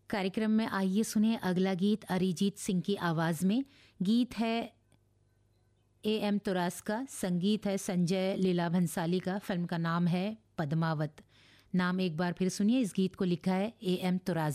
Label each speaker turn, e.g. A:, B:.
A: कार्यक्रम में आइए सुने अगला गीत अरिजीत सिंह की आवाज़ में। गीत है एम तुरास का, संगीत है संजय लीला भंसाली का। फिल्म का नाम है पद्मावत। नाम एक बार फिर सुनिए, इस गीत को लिखा है एम तुरास